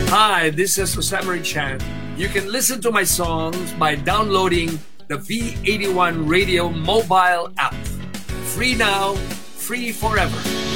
Hi, this is Osamari Chan. You can listen to my songs by downloading the V81 Radio mobile app. Free now, free forever.